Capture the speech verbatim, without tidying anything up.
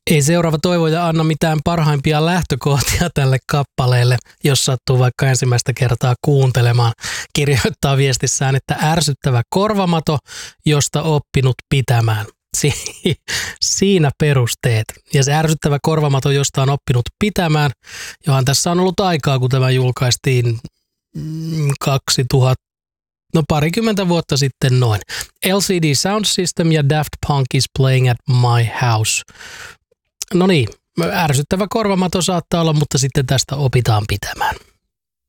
Ei seuraava toivoja anna mitään parhaimpia lähtökohtia tälle kappaleelle, jos sattuu vaikka ensimmäistä kertaa kuuntelemaan. Kirjoittaa viestissään, että ärsyttävä korvamato, josta oppinut pitämään. Si- siinä perusteet. Ja se ärsyttävä korvamato, josta on oppinut pitämään, johan tässä on ollut aikaa, kun tämä julkaistiin kaksituhatta, no parikymmentä vuotta sitten noin. L C D Sound System ja Daft Punk is Playing at My House. No niin, ärsyttävä korvamato saattaa olla, mutta sitten tästä opitaan pitämään.